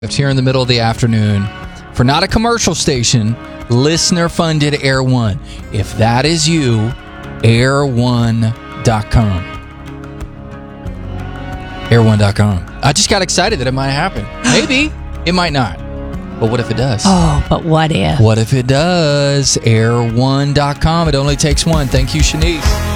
It's here in the middle of the afternoon for not a commercial station, listener-funded Air One. If that is you, air1.com. Air1.com. I just got excited that it might happen. Maybe. It might not. But what if it does? Oh, but what if? What if it does? Air1.com. It only takes one. Thank you, Shanice.